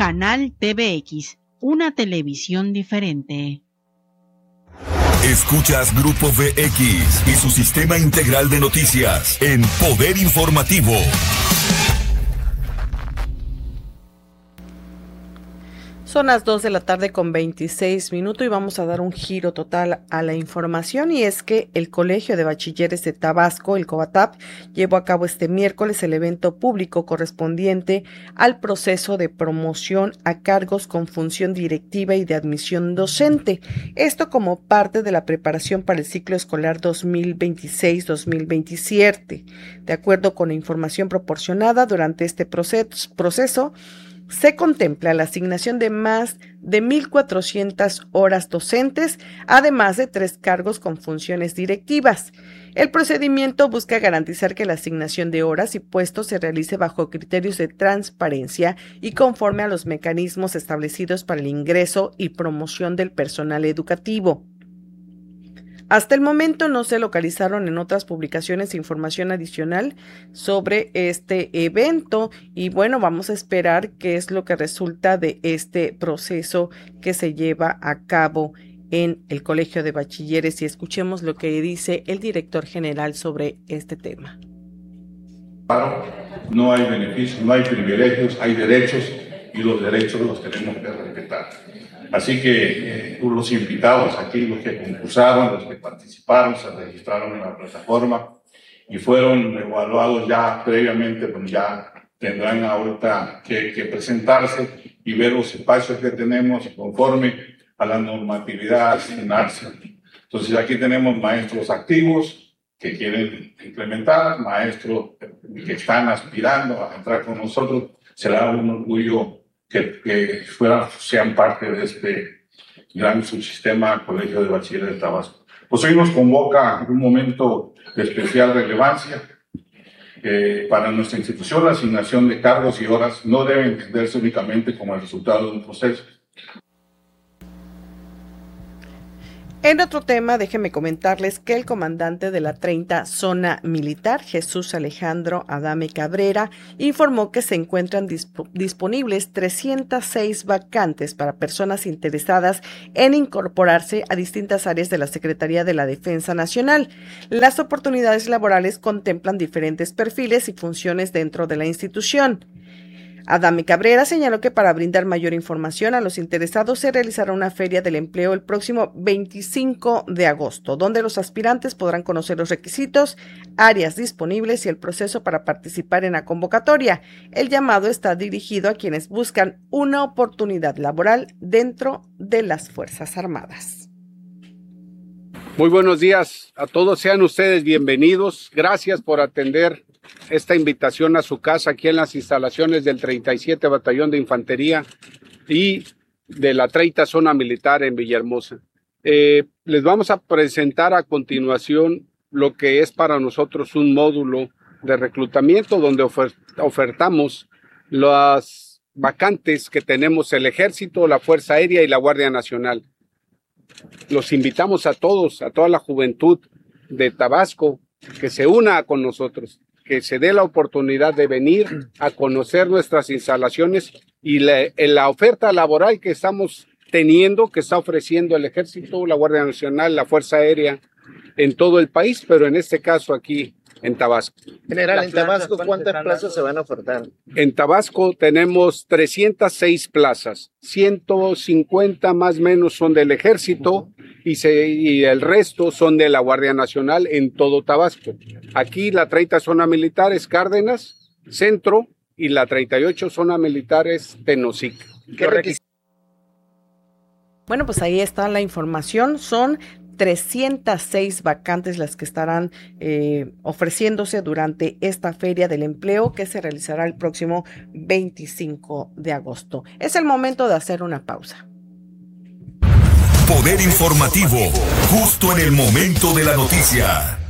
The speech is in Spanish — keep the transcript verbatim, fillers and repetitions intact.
Canal T V X, una televisión diferente. Escuchas Grupo V X y su sistema integral de noticias en Poder Informativo. Son las dos de la tarde con veintiséis minutos y vamos a dar un giro total a la información, y es que el Colegio de Bachilleres de Tabasco, el COBATAP, llevó a cabo este miércoles el evento público correspondiente al proceso de promoción a cargos con función directiva y de admisión docente. Esto como parte de la preparación para el ciclo escolar dos mil veintiséis dos mil veintisiete. De acuerdo con la información proporcionada durante este proceso, proceso se contempla la asignación de más de mil cuatrocientas horas docentes, además de tres cargos con funciones directivas. El procedimiento busca garantizar que la asignación de horas y puestos se realice bajo criterios de transparencia y conforme a los mecanismos establecidos para el ingreso y promoción del personal educativo. Hasta el momento no se localizaron en otras publicaciones información adicional sobre este evento, y bueno, vamos a esperar qué es lo que resulta de este proceso que se lleva a cabo en el Colegio de Bachilleres, y escuchemos lo que dice el director general sobre este tema. No hay beneficios, no hay privilegios, hay derechos, y los derechos los tenemos que respetar. Así que eh, los invitados aquí, los que concursaron, los que participaron, se registraron en la plataforma y fueron evaluados ya previamente, pues ya tendrán ahorita que, que presentarse y ver los espacios que tenemos conforme a la normatividad asignarse. Entonces aquí tenemos maestros activos que quieren implementar, maestros que están aspirando a entrar con nosotros. Será un orgullo que, que fueran, sean parte de este gran subsistema Colegio de Bachilleres de Tabasco. Pues hoy nos convoca un momento de especial relevancia. Eh, para nuestra institución, la asignación de cargos y horas no debe entenderse únicamente como el resultado de un proceso. En otro tema, déjenme comentarles que el comandante de la treinta Zona Militar, Jesús Alejandro Adame Cabrera, informó que se encuentran disp- disponibles trescientas seis vacantes para personas interesadas en incorporarse a distintas áreas de la Secretaría de la Defensa Nacional. Las oportunidades laborales contemplan diferentes perfiles y funciones dentro de la institución. Adame Cabrera señaló que para brindar mayor información a los interesados se realizará una feria del empleo el próximo veinticinco de agosto, donde los aspirantes podrán conocer los requisitos, áreas disponibles y el proceso para participar en la convocatoria. El llamado está dirigido a quienes buscan una oportunidad laboral dentro de las Fuerzas Armadas. Muy buenos días a todos, sean ustedes bienvenidos. Gracias por atender esta invitación a su casa aquí en las instalaciones del treinta y siete Batallón de Infantería y de la treinta Zona Militar en Villahermosa. Eh, les vamos a presentar a continuación lo que es para nosotros un módulo de reclutamiento donde ofer- ofertamos las vacantes que tenemos el Ejército, la Fuerza Aérea y la Guardia Nacional. Los invitamos a todos, a toda la juventud de Tabasco, que se una con nosotros, que se dé la oportunidad de venir a conocer nuestras instalaciones y la, la oferta laboral que estamos teniendo, que está ofreciendo el Ejército, la Guardia Nacional, la Fuerza Aérea en todo el país, pero en este caso aquí en Tabasco. General, en Tabasco, ¿cuántas plazas se van a ofertar? En Tabasco tenemos trescientas seis plazas, ciento cincuenta más o menos son del Ejército y, se, y el resto son de la Guardia Nacional en todo Tabasco. Aquí la treinta Zona Militar es Cárdenas, Centro, y la treinta y ocho Zona Militar es Tenosic. ¿Qué requisitos? Bueno, pues ahí está la información. Son trescientas seis vacantes las que estarán eh, ofreciéndose durante esta Feria del Empleo que se realizará el próximo veinticinco de agosto. Es el momento de hacer una pausa. Poder Informativo, justo en el momento de la noticia.